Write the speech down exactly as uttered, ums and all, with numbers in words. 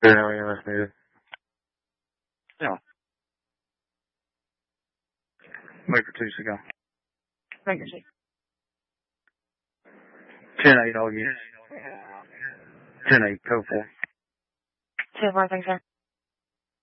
Sure, how are you, needed? Yeah. Wait for two to go. Thank you. ten eight, all units. ten eight, code four. Two, four, thanks, sir.